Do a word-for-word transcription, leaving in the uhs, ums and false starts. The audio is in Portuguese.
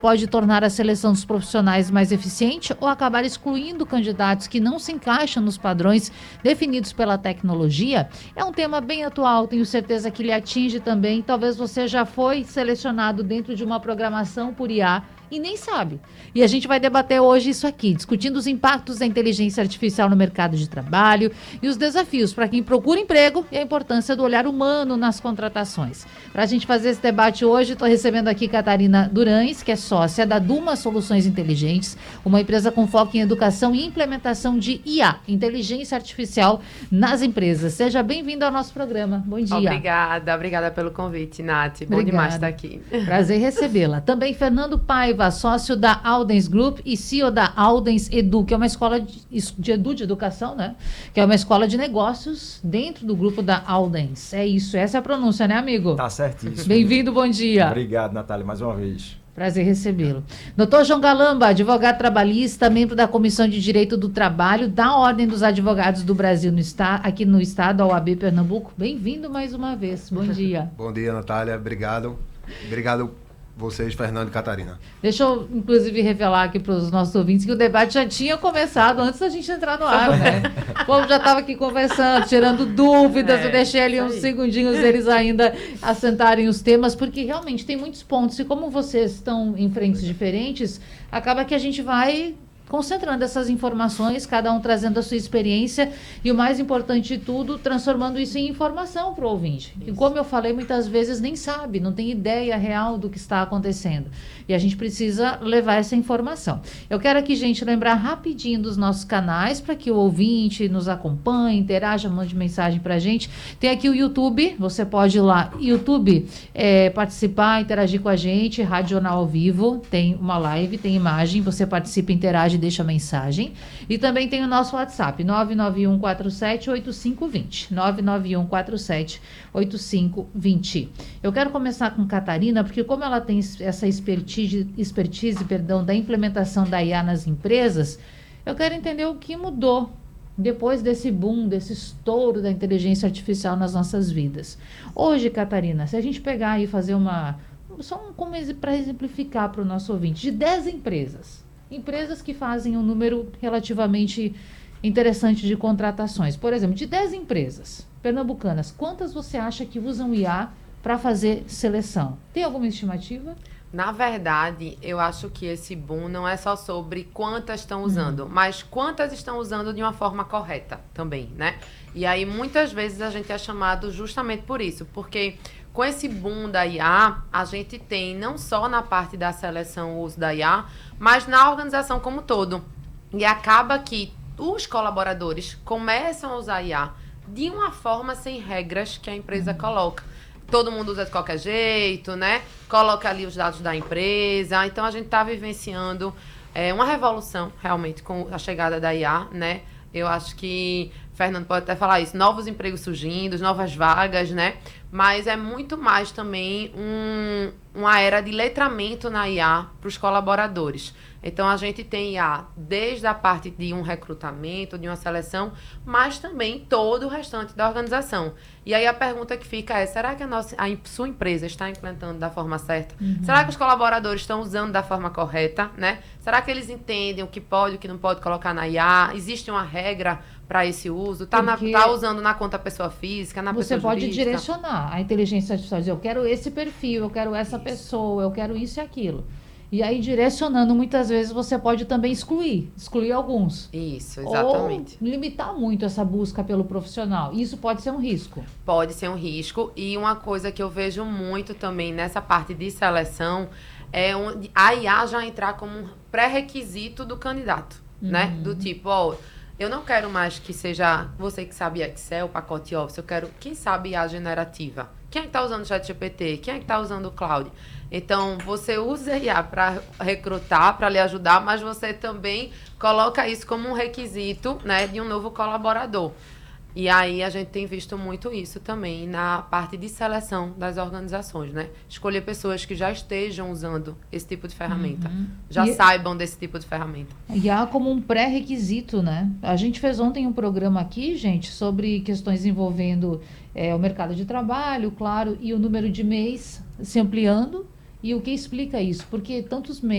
pode tornar a seleção dos profissionais mais eficiente ou acabar excluindo candidatos que não se encaixam nos padrões definidos pela tecnologia? É um tema bem atual, tenho certeza que lhe atinge também. Talvez você já foi selecionado dentro de uma programação por I A e nem sabe. E a gente vai debater hoje isso aqui, discutindo os impactos da inteligência artificial no mercado de trabalho e os desafios para quem procura emprego e a importância do olhar humano nas contratações. Para a gente fazer esse debate hoje, estou recebendo aqui Catarina Durães, que é sócia da Duma Soluções Inteligentes, uma empresa com foco em educação e implementação de I A, inteligência artificial, nas empresas. Seja bem-vindo ao nosso programa. Bom dia. Obrigada, obrigada pelo convite, Nath. Bom Obrigada. demais estar aqui. Prazer recebê-la. Também Fernando Paiva, sócio da Aldens Group e C E O da Aldens Edu, que é uma escola de, de Edu, de educação, né? Que é uma escola de negócios dentro do grupo da Aldens. É isso, essa é a pronúncia, né, amigo? Tá certíssimo. Bem-vindo, bom dia. Obrigado, Natália, mais uma vez. Prazer recebê-lo. doutor João Galamba, advogado trabalhista, membro da Comissão de Direito do Trabalho da Ordem dos Advogados do Brasil, no está, aqui no estado, a O A B Pernambuco. Bem-vindo mais uma vez. Bom dia. Bom dia, Natália. Obrigado. Obrigado vocês, Fernando e Catarina. Deixa eu, inclusive, revelar aqui para os nossos ouvintes que o debate já tinha começado antes da gente entrar no ar, né? O povo já estava aqui conversando, tirando dúvidas, É, eu deixei ali uns aí. segundinhos eles ainda assentarem os temas, porque realmente tem muitos pontos, e como vocês estão em frentes diferentes, acaba que a gente vai concentrando essas informações, cada um trazendo a sua experiência e, o mais importante de tudo, transformando isso em informação para o ouvinte. E como eu falei, muitas vezes nem sabe, não tem ideia real do que está acontecendo. E a gente precisa levar essa informação. Eu quero aqui, gente, lembrar rapidinho dos nossos canais para que o ouvinte nos acompanhe, interaja, mande mensagem para a gente. Tem aqui o YouTube, você pode ir lá, YouTube, é, participar, interagir com a gente, Rádio Jornal ao Vivo, tem uma live, tem imagem, você participa, interage, deixa mensagem. E também tem o nosso WhatsApp, nove nove um quatro sete oito cinco dois zero, nove nove um quatro sete oito cinco dois zero. Eu quero começar com Catarina, porque como ela tem essa expertise, expertise perdão, da implementação da I A nas empresas, eu quero entender o que mudou depois desse boom, desse estouro da inteligência artificial nas nossas vidas. Hoje, Catarina, se a gente pegar e fazer uma... só um, para exemplificar para o nosso ouvinte, de dez empresas, empresas que fazem um número relativamente interessante de contratações. Por exemplo, de dez empresas pernambucanas, quantas você acha que usam I A para fazer seleção? Tem alguma estimativa? Na verdade, eu acho que esse boom não é só sobre quantas estão usando, uhum. mas quantas estão usando de uma forma correta também, né? E aí, muitas vezes, a gente é chamado justamente por isso, porque com esse boom da I A, a gente tem não só na parte da seleção o uso da I A, mas na organização como um todo. E acaba que os colaboradores começam a usar I A de uma forma sem regras que a empresa uhum. coloca. Todo mundo usa de qualquer jeito, né? Coloca ali os dados da empresa. Então, a gente está vivenciando é, uma revolução, realmente, com a chegada da I A, né? Eu acho que Fernando pode até falar isso, novos empregos surgindo, novas vagas, né? Mas é muito mais também um, uma era de letramento na I A para os colaboradores. Então, a gente tem I A desde a parte de um recrutamento, de uma seleção, mas também todo o restante da organização. E aí a pergunta que fica é, será que a, nossa, a sua empresa está implantando da forma certa? Uhum. Será que os colaboradores estão usando da forma correta, né? Será que eles entendem o que pode e o que não pode colocar na I A? Existe uma regra para esse uso? Está tá usando na conta pessoa física, na você pessoa jurídica? Você pode direcionar a inteligência artificial, dizer, eu quero esse perfil, eu quero essa isso. pessoa, eu quero isso e aquilo. E aí, direcionando, muitas vezes, você pode também excluir, excluir alguns. Isso, exatamente. Ou limitar muito essa busca pelo profissional. Isso pode ser um risco. Pode ser um risco. E uma coisa que eu vejo muito também nessa parte de seleção é onde a I A já entrar como um pré-requisito do candidato, uhum. né? Do tipo, ó, eu não quero mais que seja você que sabe Excel, pacote Office, eu quero quem sabe I A generativa. Quem é que está usando o ChatGPT? Quem é que está usando o Cloud? Então, você usa I A para recrutar, para lhe ajudar, mas você também coloca isso como um requisito, né, de um novo colaborador. E aí a gente tem visto muito isso também na parte de seleção das organizações, né? Escolher pessoas que já estejam usando esse tipo de ferramenta, uhum. já e saibam desse tipo de ferramenta. I A como um pré-requisito, né? A gente fez ontem um programa aqui, gente, sobre questões envolvendo é, o mercado de trabalho, claro, e o número de mês se ampliando. E o que explica isso? Porque tantos mês